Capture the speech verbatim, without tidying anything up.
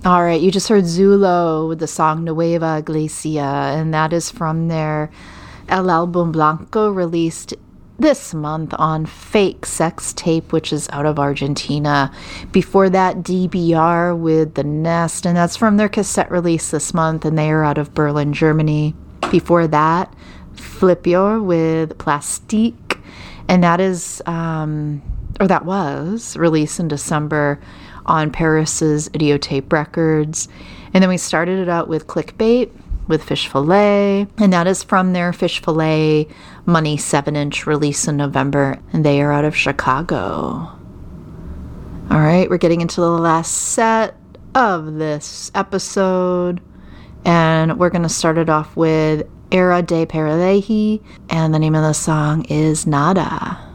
All right, you just heard Zulo with the song Nueva Iglesia, and that is from their El Album Blanco, released this month on Fake Sex Tape, which is out of Argentina. Before that, D B R with The Nest, and that's from their cassette release this month, and they are out of Berlin, Germany. Before that, Flipio with Plastique, and that is, um, or that was released in December on Paris's Idiotape Records. And then we started it out with Clickbait with Fish Fillet, and that is from their Fish Fillet Money seven inch release in November, and they are out of Chicago. All right, we're getting into the last set of this episode, and we're going to start it off with Era de Peraleji, and the name of the song is Nada.